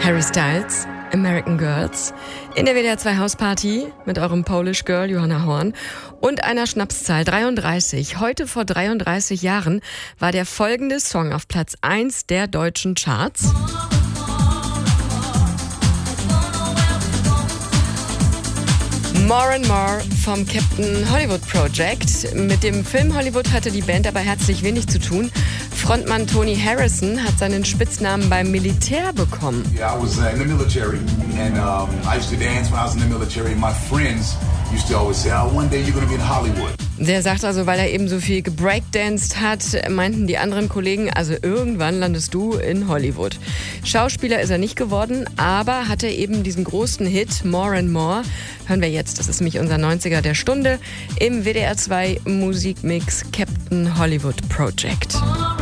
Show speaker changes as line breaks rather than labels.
Harry Styles, American Girls, in der WDR 2 Hausparty mit eurem Polish Girl Johanna Horn und einer Schnapszahl 33. Heute vor 33 Jahren war der folgende Song auf Platz 1 der deutschen Charts. More and More vom Captain Hollywood Project. Mit dem Film Hollywood hatte die Band aber herzlich wenig zu tun. Frontmann Tony Harrison hat seinen Spitznamen beim Militär bekommen.
Yeah, I was in the military and I used to dance when I was in the military. My friends used to always say, "Oh, one day you're going to be in Hollywood."
Der sagt also, weil er eben so viel gebreakdanced hat, meinten die anderen Kollegen, also irgendwann landest du in Hollywood. Schauspieler ist er nicht geworden, aber hatte eben diesen großen Hit More and More. Hören wir jetzt, das ist nämlich unser 90er der Stunde im WDR 2 Musikmix Captain Hollywood Project.